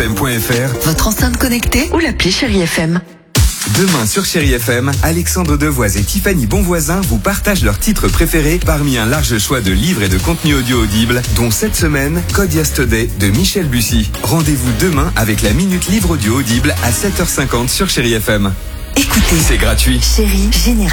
chérifm.fr, votre enceinte connectée ou l'appli Chéri FM. Demain sur Chéri FM, Alexandre Devoise et Tiffany Bonvoisin vous partagent leurs titres préférés parmi un large choix de livres et de contenus audio audibles, dont cette semaine, Code Yesterday de Michel Bussy. Rendez-vous demain avec la Minute Livre Audio Audible à 7h50 sur Chéri FM. Écoutez, C'est gratuit. Chéri, général.